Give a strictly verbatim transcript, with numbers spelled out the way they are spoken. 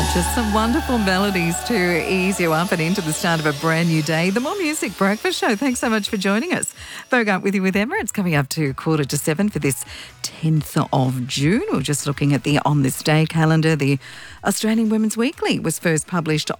Just some wonderful melodies to ease you up and into the start of a brand new day. The More Music Breakfast Show. Thanks so much for joining us. Bogart with you with Emma. It's coming up to quarter to seven for this tenth of June. We're just looking at the On This Day calendar. The Australian Women's Weekly was first published